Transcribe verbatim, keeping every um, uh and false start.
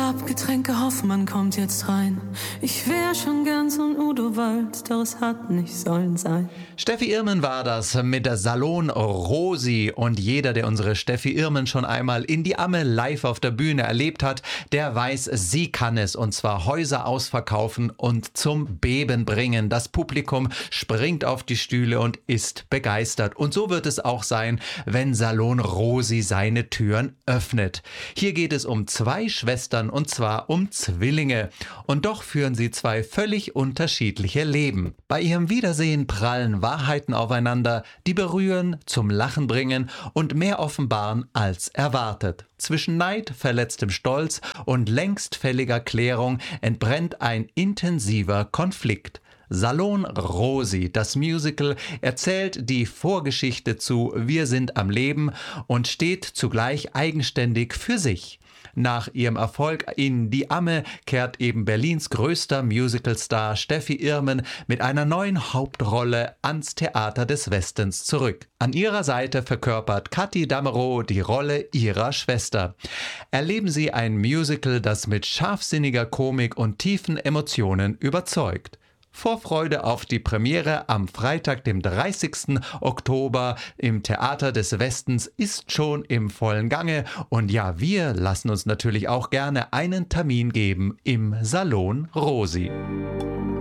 ab, Getränke, Hoffmann kommt jetzt rein. Ich wär schon gern so ein Udo Wald, doch es hat nicht sollen sein. Steffi Irmen war das mit der Salon Rosi. Und jeder, der unsere Steffi Irmen schon einmal in die Amme live auf der Bühne erlebt hat, der weiß, sie kann es. Und zwar Häuser ausverkaufen und zum Beben bringen. Das Publikum springt auf die Stühle und ist begeistert. Und so wird es auch sein, wenn Salon Rosi seine Türen öffnet. Hier geht es um zwei Schwestern, und zwar um Zwillinge. Und doch führen sie zwei völlig unterschiedliche Leben. Bei ihrem Wiedersehen prallen Wahrheiten aufeinander, die berühren, zum Lachen bringen und mehr offenbaren als erwartet. Zwischen Neid, verletztem Stolz und längst fälliger Klärung entbrennt ein intensiver Konflikt. Salon Rosi, das Musical, erzählt die Vorgeschichte zu Wir sind am Leben und steht zugleich eigenständig für sich. Nach ihrem Erfolg in Die Amme kehrt eben Berlins größter Musicalstar Steffi Irmen mit einer neuen Hauptrolle ans Theater des Westens zurück. An ihrer Seite verkörpert Kathi Damerow die Rolle ihrer Schwester. Erleben Sie ein Musical, das mit scharfsinniger Komik und tiefen Emotionen überzeugt. Vorfreude auf die Premiere am Freitag, dem dreißigsten Oktober im Theater des Westens ist schon im vollen Gange. Und ja, wir lassen uns natürlich auch gerne einen Termin geben im Salon Rosi.